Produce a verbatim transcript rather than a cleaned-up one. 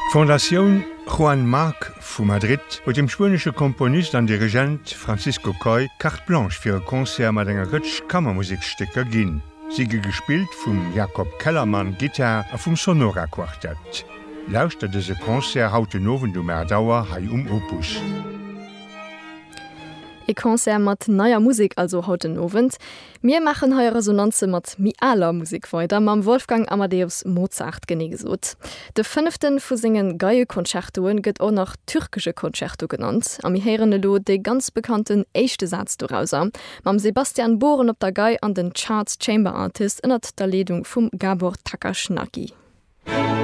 Fondation Juan Marc vu Madrid huet dem spanische Komponist an Dirigent Francisco Coy carte blanche fir e Konzert mat enger Rëtsch Kammermusikstecker ginn. Siege gespielt vum Jakob Kellermann Gitarre a vum Sonora Quartett. Lauschte dese Konzert haut den Nowen du Mer Dauer hai um Opus. E Konzert mat neuer Musik also hauten Owend. Mir machen heuer Resonanze mat mialer Musik weiter mam Wolfgang Amadeus Mozart genegesot. De fünften vu singen Geie Konzertoen gëtt auch noch türkische Konzerto genannt. Am herene Lo de ganz bekannten echte Satz dorauser. Mam Sebastian Bohren op der Gei an den Charts Chamber Artist ënnert der Ledung vum Gabor Takaschnaki.